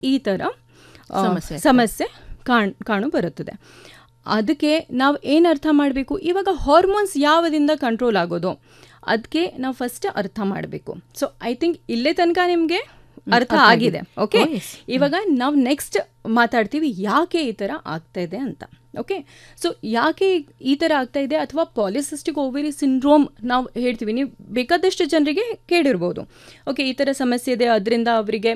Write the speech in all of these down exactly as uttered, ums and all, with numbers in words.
ಈ ಥರ ಸಮಸ್ಯೆ ಕಾಣ್ ಕಾಣು ಬರುತ್ತದೆ. ಅದಕ್ಕೆ ನಾವು ಏನು ಅರ್ಥ ಮಾಡಬೇಕು, ಇವಾಗ ಹಾರ್ಮೋನ್ಸ್ ಯಾವದಿಂದ ಕಂಟ್ರೋಲ್ ಆಗೋದು ಅದಕ್ಕೆ ನಾವು ಫಸ್ಟ್ ಅರ್ಥ ಮಾಡಬೇಕು. ಸೊ ಐ ಥಿಂಕ್ ಇಲ್ಲೇ ತನಕ ನಿಮಗೆ ಅರ್ಥ ಆಗಿದೆ. ಓಕೆ, ಇವಾಗ ನಾವು ನೆಕ್ಸ್ಟ್ ಮಾತಾಡ್ತೀವಿ ಯಾಕೆ ಈ ಥರ ಆಗ್ತಾ ಇದೆ ಅಂತ. ಓಕೆ, ಸೊ ಯಾಕೆ ಈ ಥರ ಆಗ್ತಾ ಇದೆ ಅಥವಾ ಪಾಲಿಸಿಸ್ಟಿಕ್ ಓವರಿ ಸಿಂಡ್ರೋಮ್ ನಾವು ಹೇಳ್ತೀವಿ, ನೀವು ಬೇಕಾದಷ್ಟು ಜನರಿಗೆ ಕೇಳಿರ್ಬೋದು. ಓಕೆ, ಈ ಥರ ಸಮಸ್ಯೆ ಇದೆ, ಅದರಿಂದ ಅವರಿಗೆ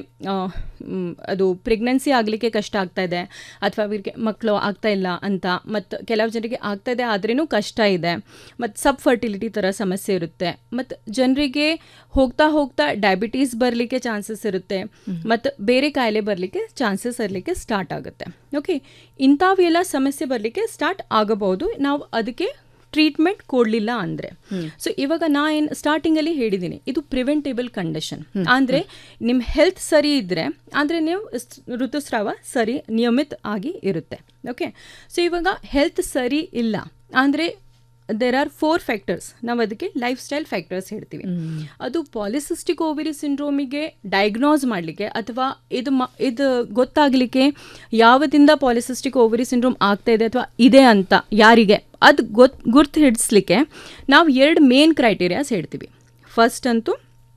ಅದು ಪ್ರೆಗ್ನೆನ್ಸಿ ಆಗಲಿಕ್ಕೆ ಕಷ್ಟ ಆಗ್ತಾ ಇದೆ ಅಥವಾ ಅವರಿಗೆ ಮಕ್ಕಳು ಆಗ್ತಾ ಇಲ್ಲ ಅಂತ. ಮತ್ತು ಕೆಲವು ಜನರಿಗೆ ಆಗ್ತಾ ಇದೆ ಆದ್ರೂ ಕಷ್ಟ ಇದೆ, ಮತ್ತು ಸಬ್ ಫರ್ಟಿಲಿಟಿ ಥರ ಸಮಸ್ಯೆ ಇರುತ್ತೆ, ಮತ್ತು ಜನರಿಗೆ ಹೋಗ್ತಾ ಹೋಗ್ತಾ ಡಯಾಬಿಟೀಸ್ ಬರಲಿಕ್ಕೆ ಚಾನ್ಸಸ್ ಇರುತ್ತೆ, ಮತ್ತು ಬೇರೆ ಕಾಯಿಲೆ ಬರಲಿಕ್ಕೆ ಚಾನ್ಸಸ್ ಇರಲಿಕ್ಕೆ ಸ್ಟಾರ್ಟ್ ಆಗುತ್ತೆ. ಓಕೆ, ಇಂಥವೆಲ್ಲ ಸಮಸ್ಯೆ ಬರಲಿಕ್ಕೆ ಸ್ಟಾರ್ಟ್ ಆಗಬಹುದು ನಾವು ಅದಕ್ಕೆ ಟ್ರೀಟ್ಮೆಂಟ್ ಕೊಡಲಿಲ್ಲ ಅಂದರೆ. ಸೊ ಇವಾಗ ನಾ ಏನು ಸ್ಟಾರ್ಟಿಂಗಲ್ಲಿ ಹೇಳಿದ್ದೀನಿ, ಇದು ಪ್ರಿವೆಂಟೇಬಲ್ ಕಂಡೀಷನ್. ಅಂದರೆ ನಿಮ್ಮ ಹೆಲ್ತ್ ಸರಿ ಇದ್ದರೆ ಅಂದರೆ ನೀವು ಋತುಸ್ರಾವ ಸರಿ ನಿಯಮಿತ ಆಗಿ ಇರುತ್ತೆ. ಓಕೆ, ಸೊ ಇವಾಗ ಹೆಲ್ತ್ ಸರಿ ಇಲ್ಲ ಅಂದರೆ ದೇರ್ ಆರ್ ಫೋರ್ ಫ್ಯಾಕ್ಟರ್ಸ್, ನಾವು ಅದಕ್ಕೆ ಲೈಫ್ ಸ್ಟೈಲ್ ಫ್ಯಾಕ್ಟರ್ಸ್ ಹೇಳ್ತೀವಿ. ಅದು ಪಾಲಿಸಿಸ್ಟಿಕ್ ಓವರಿ ಸಿಂಡ್ರೋಮಿಗೆ ಡಯಾಗ್ನೋಸ್ ಮಾಡಲಿಕ್ಕೆ ಅಥವಾ ಇದು ಮ ಇದು ಗೊತ್ತಾಗಲಿಕ್ಕೆ ಯಾವದಿಂದ ಪಾಲಿಸಿಸ್ಟಿಕ್ ಓವರಿ ಸಿಂಡ್ರೋಮ್ ಆಗ್ತಾ ಇದೆ ಅಥವಾ ಇದೆ ಅಂತ ಯಾರಿಗೆ ಅದು ಗೊತ್ತು ಗುರ್ತು ಹಿಡಿಸ್ಲಿಕ್ಕೆ ನಾವು ಎರಡು ಮೇನ್ ಕ್ರೈಟೀರಿಯಾಸ್ ಹೇಳ್ತೀವಿ. ಫಸ್ಟ್ ಅಂತೂ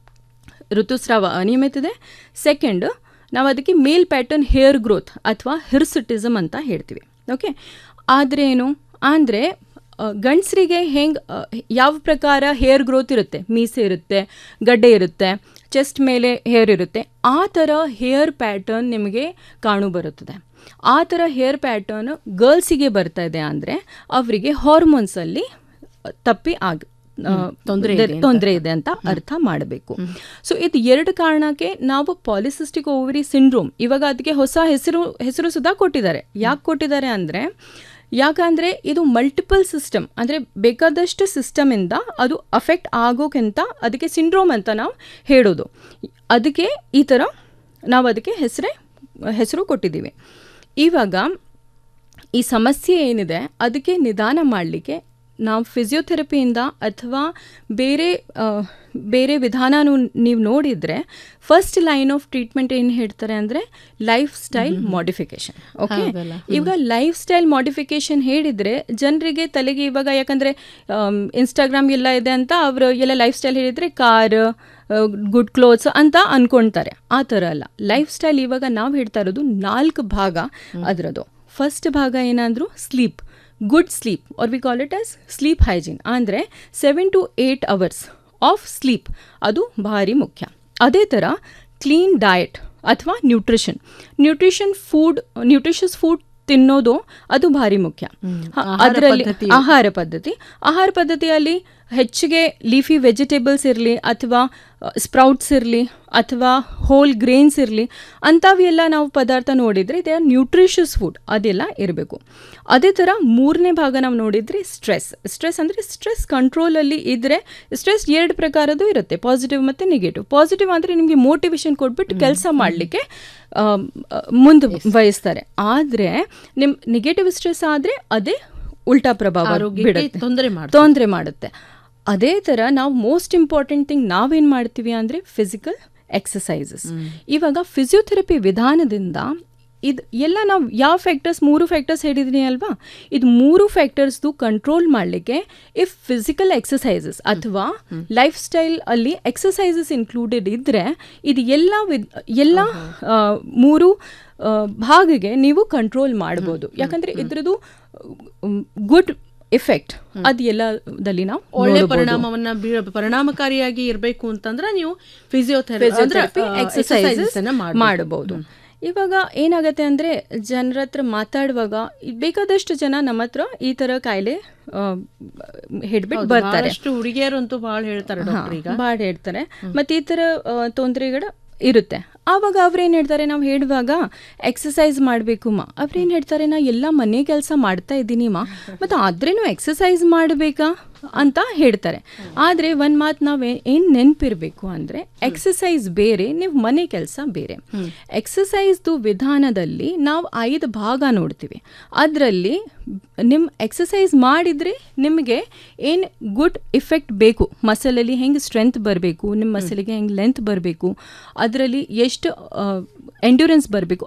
ಋತುಸ್ರಾವ ಅನಿಯಮಿತ ಇದೆ. ಸೆಕೆಂಡ್ ನಾವು ಅದಕ್ಕೆ ಮೇಲ್ ಪ್ಯಾಟರ್ನ್ ಹೇರ್ ಗ್ರೋತ್ ಅಥವಾ ಹಿರ್ಸುಟಿಸಮ್ ಅಂತ ಹೇಳ್ತೀವಿ. ಓಕೆ, ಆದರೆ ಏನು ಅಂದರೆ ಗಂಡಸರಿಗೆ ಹೆಂಗೆ ಯಾವ ಪ್ರಕಾರ ಹೇರ್ ಗ್ರೋತ್ ಇರುತ್ತೆ, ಮೀಸೆ ಇರುತ್ತೆ, ಗಡ್ಡೆ ಇರುತ್ತೆ, ಚೆಸ್ಟ್ ಮೇಲೆ ಹೇರ್ ಇರುತ್ತೆ, ಆ ಥರ ಹೇರ್ ಪ್ಯಾಟರ್ನ್ ನಿಮಗೆ ಕಾಣು ಬರುತ್ತದೆ. ಆ ಥರ ಹೇರ್ ಪ್ಯಾಟರ್ನ್ ಗರ್ಲ್ಸಿಗೆ ಬರ್ತಾ ಇದೆ ಅಂದರೆ ಅವರಿಗೆ ಹಾರ್ಮೋನ್ಸಲ್ಲಿ ತಪ್ಪಿ ಆಗ ತೊಂದರೆ ತೊಂದರೆ ಇದೆ ಅಂತ ಅರ್ಥ ಮಾಡಬೇಕು. ಸೊ ಇದು ಎರಡು ಕಾರಣಕ್ಕೆ ನಾವು ಪಾಲಿಸಿಸ್ಟಿಕ್ ಓವರಿ ಸಿಂಡ್ರೋಮ್ ಇವಾಗ ಅದಕ್ಕೆ ಹೊಸ ಹೆಸರು ಹೆಸರು ಸುಧಾ ಕೊಟ್ಟಿದ್ದಾರೆ. ಯಾಕೆ ಕೊಟ್ಟಿದ್ದಾರೆ ಅಂದರೆ ಯಾಕಂದರೆ ಇದು ಮಲ್ಟಿಪಲ್ ಸಿಸ್ಟಮ್ ಅಂದರೆ ಬೇಕಾದಷ್ಟು ಸಿಸ್ಟಮಿಂದ ಅದು ಅಫೆಕ್ಟ್ ಆಗೋಕ್ಕಿಂತ ಅದಕ್ಕೆ ಸಿಂಡ್ರೋಮ್ ಅಂತ ನಾವು ಹೇಳೋದು. ಅದಕ್ಕೆ ಈ ಥರ ನಾವು ಅದಕ್ಕೆ ಹೆಸರೇ ಹೆಸರು ಕೊಟ್ಟಿದ್ದೀವಿ. ಇವಾಗ ಈ ಸಮಸ್ಯೆ ಏನಿದೆ ಅದಕ್ಕೆ ನಿದಾನ ಮಾಡಲಿಕ್ಕೆ ನಾವು ಫಿಸಿಯೋಥೆರಪಿಯಿಂದ ಅಥವಾ ಬೇರೆ ಬೇರೆ ವಿಧಾನನೂ ನೀವು ನೋಡಿದರೆ ಫಸ್ಟ್ ಲೈನ್ ಆಫ್ ಟ್ರೀಟ್ಮೆಂಟ್ ಏನು ಹೇಳ್ತಾರೆ ಅಂದರೆ ಲೈಫ್ ಸ್ಟೈಲ್ ಮಾಡಿಫಿಕೇಷನ್. ಓಕೆ, ಇವಾಗ ಲೈಫ್ ಸ್ಟೈಲ್ ಮಾಡಿಫಿಕೇಷನ್ ಹೇಳಿದರೆ ಜನರಿಗೆ ತಲೆಗೆ ಇವಾಗ ಯಾಕಂದರೆ ಇನ್ಸ್ಟಾಗ್ರಾಮ್ ಎಲ್ಲ ಇದೆ ಅಂತ ಅವರು ಎಲ್ಲ ಲೈಫ್ ಸ್ಟೈಲ್ ಹೇಳಿದರೆ ಕಾರ್, ಗುಡ್ ಕ್ಲೋತ್ಸ್ ಅಂತ ಅಂದ್ಕೊಳ್ತಾರೆ. ಆ ಥರ ಅಲ್ಲ. ಲೈಫ್ ಸ್ಟೈಲ್ ಇವಾಗ ನಾವು ಹೇಳ್ತಾ ಇರೋದು ನಾಲ್ಕು ಭಾಗ ಅದರದ್ದು. ಫಸ್ಟ್ ಭಾಗ ಏನಾದರೂ sleep, good sleep or we call it as sleep hygiene. ಅಂದರೆ seven to eight hours of sleep ಅದು ಭಾರಿ ಮುಖ್ಯ. ಅದೇ ಥರ ಕ್ಲೀನ್ ಡಯಟ್ ಅಥವಾ nutrition nutrition food nutritious food ತಿನ್ನೋದು ಅದು ಭಾರಿ ಮುಖ್ಯ. ಅದರಲ್ಲಿ ಆಹಾರ ಪದ್ಧತಿ ಆಹಾರ ಪದ್ಧತಿಯಲ್ಲಿ ಹೆಚ್ಚಿಗೆ ಲೀಫಿ ವೆಜಿಟೇಬಲ್ಸ್ ಇರಲಿ ಅಥವಾ ಸ್ಪ್ರೌಟ್ಸ್ ಇರಲಿ ಅಥವಾ ಹೋಲ್ ಗ್ರೇನ್ಸ್ ಇರಲಿ ಅಂಥವೆಲ್ಲ ನಾವು ಪದಾರ್ಥ ನೋಡಿದರೆ ದೇ ಆರ್ ನ್ಯೂಟ್ರಿಷಸ್ ಫುಡ್, ಅದೆಲ್ಲ ಇರಬೇಕು. ಅದೇ ಥರ ಮೂರನೇ ಭಾಗ ನಾವು ನೋಡಿದರೆ ಸ್ಟ್ರೆಸ್. ಸ್ಟ್ರೆಸ್ ಅಂದರೆ ಸ್ಟ್ರೆಸ್ ಕಂಟ್ರೋಲಲ್ಲಿ ಇದ್ದರೆ ಸ್ಟ್ರೆಸ್ ಎರಡು ಪ್ರಕಾರದ್ದು ಇರುತ್ತೆ, ಪಾಸಿಟಿವ್ ಮತ್ತು ನೆಗೆಟಿವ್. ಪಾಸಿಟಿವ್ ಅಂದರೆ ನಿಮಗೆ ಮೋಟಿವೇಶನ್ ಕೊಟ್ಬಿಟ್ಟು ಕೆಲಸ ಮಾಡಲಿಕ್ಕೆ ಮುಂದೆ ವಹಿಸ್ತಾರೆ. ಆದರೆ ನಿಮ್ಮ ನೆಗೆಟಿವ್ ಸ್ಟ್ರೆಸ್ ಆದರೆ ಅದೇ ಉಲ್ಟಾ ಪ್ರಭಾವ ಬಿಡುತ್ತೆ, ತೊಂದರೆ ತೊಂದರೆ ಮಾಡುತ್ತೆ. ಅದೇ ಥರ ನಾವು ಮೋಸ್ಟ್ ಇಂಪಾರ್ಟೆಂಟ್ ಥಿಂಗ್ ನಾವೇನು ಮಾಡ್ತೀವಿ ಅಂದರೆ ಫಿಸಿಕಲ್ ಎಕ್ಸಸೈಸಸ್. ಇವಾಗ ಫಿಸಿಯೋಥೆರಪಿ ವಿಧಾನದಿಂದ ಇದು ಎಲ್ಲ ನಾವು ಯಾವ ಫ್ಯಾಕ್ಟರ್ಸ್ ಮೂರು ಫ್ಯಾಕ್ಟರ್ಸ್ ಹೇಳಿದ್ದೀನಿ ಅಲ್ವಾ, ಇದು ಮೂರು ಫ್ಯಾಕ್ಟರ್ಸ್ದು ಕಂಟ್ರೋಲ್ ಮಾಡಲಿಕ್ಕೆ ಇಫ್ ಫಿಸಿಕಲ್ ಎಕ್ಸಸೈಸಸ್ ಅಥವಾ ಲೈಫ್ ಸ್ಟೈಲ್ ಅಲ್ಲಿ ಎಕ್ಸಸೈಸಸ್ ಇನ್ಕ್ಲೂಡೆಡ್ ಇದ್ದರೆ ಇದು ಎಲ್ಲ ವಿದ್ ಎಲ್ಲ ಮೂರು ಭಾಗಕ್ಕೆ ನೀವು ಕಂಟ್ರೋಲ್ ಮಾಡ್ಬೋದು. ಯಾಕಂದರೆ ಇದ್ರದ್ದು ಗುಡ್ ಎಫೆಕ್ಟ್ ಅದು ಎಲ್ಲದಲ್ಲಿ ನಾವು ಒಳ್ಳೆ ಪರಿಣಾಮವನ್ನ ಪರಿಣಾಮಕಾರಿಯಾಗಿ ಇರಬೇಕು ಅಂತಂದ್ರೆ ನೀವು ಫಿಸಿಯೋಥೆರಪಿ ಎಕ್ಸಸೈಸಸ್ ಮಾಡಬಹುದು. ಇವಾಗ ಏನಾಗುತ್ತೆ ಅಂದರೆ ಜನರ ಹತ್ರ ಮಾತಾಡುವಾಗ ಬೇಕಾದಷ್ಟು ಜನ ನಮ್ಮ ಹತ್ರ ಈ ಥರ ಕಾಯಿಲೆ ಹಿಡ್ಬಿಟ್ಟು ಬರ್ತಾರೆ. ಹುಡುಗಿಯರು ಅಂತೂ ಭಾಳ ಹೇಳ್ತಾರೆ, ಭಾಳ ಹೇಳ್ತಾರೆ. ಮತ್ತು ಈ ಥರ ತೊಂದರೆಗಳು ಇರುತ್ತೆ. ಆವಾಗ ಅವ್ರೇನು ಹೇಳ್ತಾರೆ, ನಾವು ಹೇಳುವಾಗ ಎಕ್ಸಸೈಸ್ ಮಾಡಬೇಕು ಮಾ, ಅವ್ರೇನು ಹೇಳ್ತಾರೆ, ನಾ ಎಲ್ಲ ಮನೆ ಕೆಲಸ ಮಾಡ್ತಾ ಇದ್ದೀನಿ ಮಾ, ಮತ್ತು ಆದ್ರೇನು ಎಕ್ಸಸೈಸ್ ಮಾಡಬೇಕಾ ಅಂತ ಹೇಳ್ತಾರೆ. ಆದರೆ ಒಂದು ಮಾತು ನಾವು ಏನು ನೆನಪಿರಬೇಕು ಅಂದರೆ ಎಕ್ಸಸೈಸ್ ಬೇರೆ, ನೀವು ಮನೆ ಕೆಲಸ ಬೇರೆ. ಎಕ್ಸಸೈಸ್ದು ವಿಧಾನದಲ್ಲಿ ನಾವು ಐದು ಭಾಗ ನೋಡ್ತೀವಿ. ಅದರಲ್ಲಿ ನಿಮ್ಮ ಎಕ್ಸಸೈಸ್ ಮಾಡಿದರೆ ನಿಮಗೆ ಏನು ಗುಡ್ ಇಫೆಕ್ಟ್ ಬೇಕು, ಮಸಲಲ್ಲಿ ಹೆಂಗೆ ಸ್ಟ್ರೆಂತ್ ಬರಬೇಕು, ನಿಮ್ಮ ಮಸಲಿಗೆ ಹೆಂಗೆ ಲೆಂತ್ ಬರಬೇಕು, ಅದರಲ್ಲಿ ಎಷ್ಟು ಎಂಡ್ಯೂರೆನ್ಸ್ ಬರಬೇಕು.